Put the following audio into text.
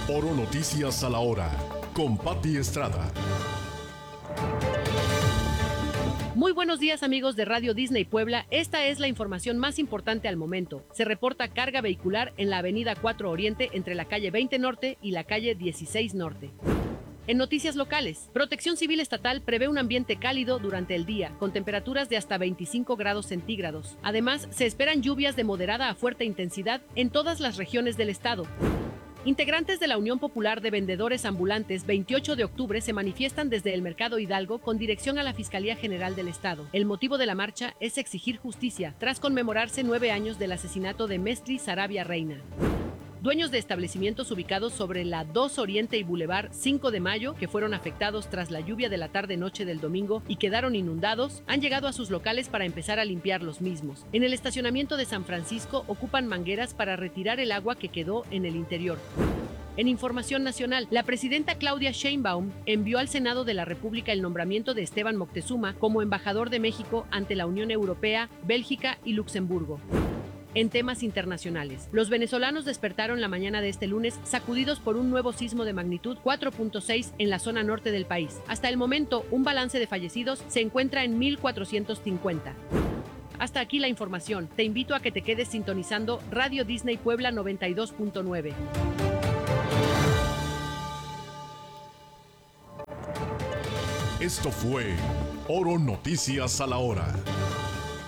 Oro Noticias a la hora, con Patti Estrada. Muy buenos días, amigos de Radio Disney Puebla. Esta es la información más importante al momento. Se reporta carga vehicular en la avenida 4 Oriente entre la calle 20 Norte y la calle 16 Norte. En noticias locales, Protección Civil Estatal prevé un ambiente cálido durante el día, con temperaturas de hasta 25 grados centígrados. Además, se esperan lluvias de moderada a fuerte intensidad en todas las regiones del estado. Integrantes de la Unión Popular de Vendedores Ambulantes 28 de octubre se manifiestan desde el Mercado Hidalgo con dirección a la Fiscalía General del Estado. El motivo de la marcha es exigir justicia, tras conmemorarse 9 años del asesinato de Mestli Sarabia Reina. Dueños de establecimientos ubicados sobre la 2 Oriente y Boulevard 5 de Mayo, que fueron afectados tras la lluvia de la tarde-noche del domingo y quedaron inundados, han llegado a sus locales para empezar a limpiar los mismos. En el estacionamiento de San Francisco ocupan mangueras para retirar el agua que quedó en el interior. En información nacional, la presidenta Claudia Sheinbaum envió al Senado de la República el nombramiento de Esteban Moctezuma como embajador de México ante la Unión Europea, Bélgica y Luxemburgo. En temas internacionales, los venezolanos despertaron la mañana de este lunes sacudidos por un nuevo sismo de magnitud 4.6 en la zona norte del país. Hasta el momento, un balance de fallecidos se encuentra en 1,450. Hasta aquí la información. Te invito a que te quedes sintonizando Radio Disney Puebla 92.9. Esto fue Oro Noticias a la hora.